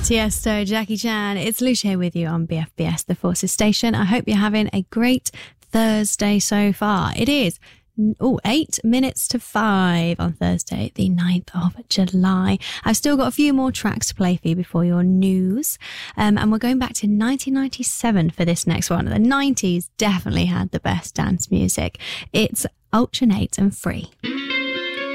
Tiesto, Jackie Chan. It's Lucia with you on BFBS, the Forces Station. I hope you're having a great Thursday so far. It is 8 minutes to 5 on Thursday, the 9th of July. I've still got a few more tracks to play for you before your news. And we're going back to 1997 for this next one. The 90s definitely had the best dance music. It's Ultra Nate and Free.